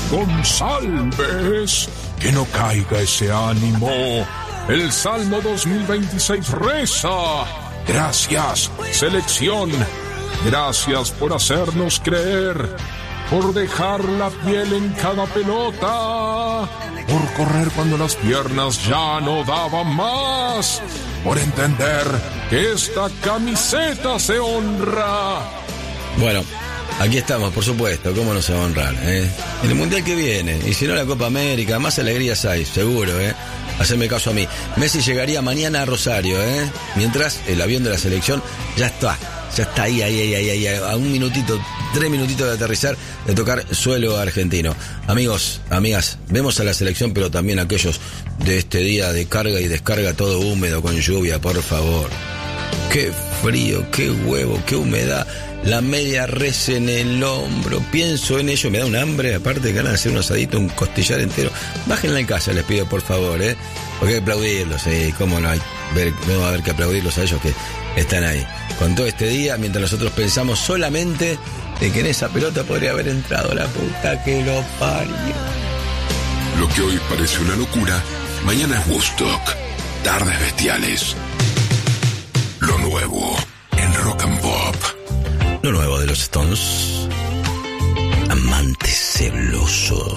González. Que no caiga ese ánimo. El Salmo 2026 reza: gracias, selección. Gracias por hacernos creer, por dejar la piel en cada pelota, por correr cuando las piernas ya no daban más, por entender que esta camiseta se honra. Bueno, aquí estamos, por supuesto, ¿cómo no se va a honrar? En el Mundial que viene, y si no la Copa América, más alegrías hay, seguro, Haceme caso a mí. Messi llegaría mañana a Rosario, mientras el avión de la selección ya está ahí, a 1 minutito, 3 minutitos de aterrizar, de tocar suelo argentino. Amigos, amigas, vemos a la selección, pero también a aquellos de este día de carga y descarga, todo húmedo, con lluvia, por favor. Qué frío, qué huevo, qué humedad. La media res en el hombro. Pienso en ello, me da un hambre. Aparte, ganas de hacer un asadito, un costillar entero. Bájenla en casa, les pido, por favor, porque hay que aplaudirlos, cómo no hay. No va a haber que aplaudirlos a ellos que están ahí. Con todo este día, mientras nosotros pensamos solamente de que en esa pelota podría haber entrado la puta que lo parió. Lo que hoy parece una locura, mañana es Woodstock. Tardes bestiales. Lo nuevo en Rock and Pop. Lo nuevo de los Stones. Amante celoso.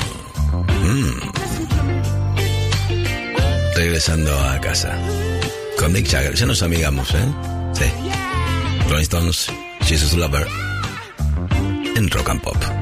Regresando a casa con Mick Jagger. Ya nos amigamos, Sí. Rolling Stones, Jesus Lover, en Rock and Pop.